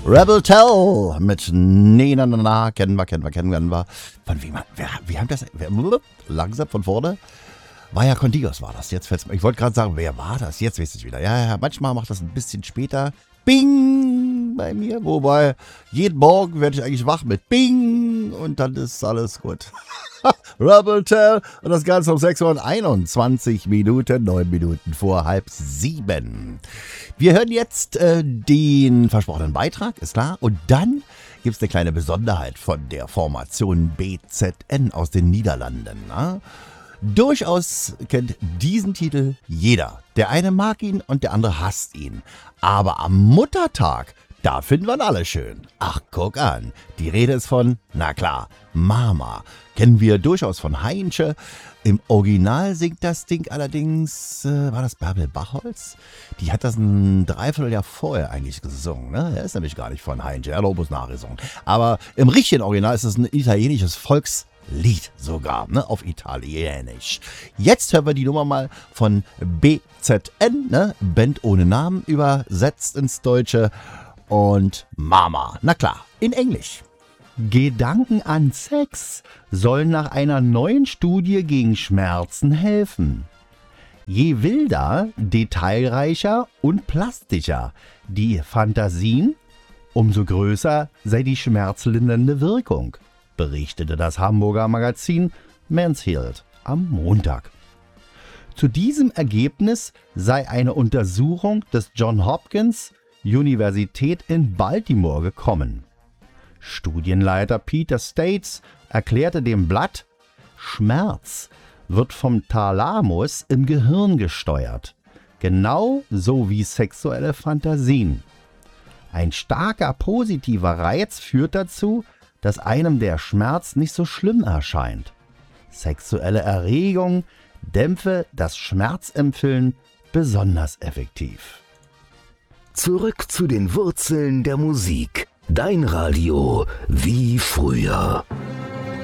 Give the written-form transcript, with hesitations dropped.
Rebel Tell mit Nee, na, na, na, kennen wir. Von wem, wir haben das, langsam von vorne. Vaya con Dios war das. Jetzt fällt's mir. Ich wollte gerade sagen, wer war das? Jetzt weiß ich wieder. Ja, manchmal macht das ein bisschen später. Bing bei mir. Wobei, jeden Morgen werde ich eigentlich wach mit Bing und dann ist alles gut. Rebel Tell und das Ganze um 6:21 Minuten, 9 Minuten vor 6:30. Wir hören jetzt den versprochenen Beitrag, ist klar. Und dann gibt es eine kleine Besonderheit von der Formation BZN aus den Niederlanden. Na? Durchaus kennt diesen Titel jeder. Der eine mag ihn und der andere hasst ihn. Aber am Muttertag, da finden wir ihn alle schön. Ach, guck an. Die Rede ist von, na klar, Mama. Kennen wir durchaus von Heinche. Im Original singt das Ding allerdings, war das Bärbel Bachholz? Die hat das ein Dreivierteljahr vorher eigentlich gesungen. Ne? Er ist nämlich gar nicht von Heinche, er muss nachgesungen. Aber im richtigen Original ist es ein italienisches Volkslied sogar, ne? Auf Italienisch. Jetzt hören wir die Nummer mal von BZN, ne? Band ohne Namen, übersetzt ins Deutsche. Und Mama, na klar, in Englisch. Gedanken an Sex sollen nach einer neuen Studie gegen Schmerzen helfen. Je wilder, detailreicher und plastischer die Fantasien, umso größer sei die schmerzlindernde Wirkung, berichtete das Hamburger Magazin Mansfield am Montag. Zu diesem Ergebnis sei eine Untersuchung des Johns Hopkins Universität in Baltimore gekommen. Studienleiter Peter States erklärte dem Blatt, Schmerz wird vom Thalamus im Gehirn gesteuert, genau so wie sexuelle Fantasien. Ein starker positiver Reiz führt dazu, dass einem der Schmerz nicht so schlimm erscheint. Sexuelle Erregung dämpfe das Schmerzempfinden besonders effektiv. Zurück zu den Wurzeln der Musik. Dein Radio wie früher.